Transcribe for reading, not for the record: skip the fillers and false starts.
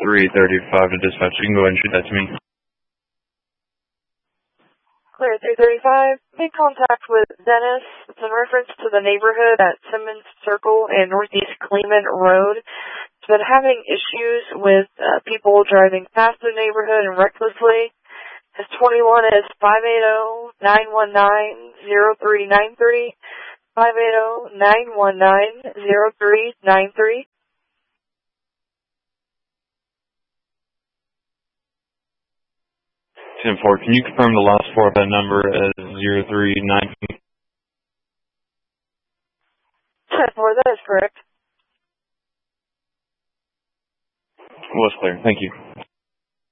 335 to dispatch. You can go ahead and shoot that to me. Clear 335. Made contact with Dennis. It's in reference to the neighborhood at Simmons Circle and Northeast Cleveland Road. It's been having issues with people driving past the neighborhood and recklessly. His 21 is 580-919-0393. 580-919-0393. 10-4, can you confirm the last four of that number as 0393? 10-4, that is correct. Was clear. Thank you.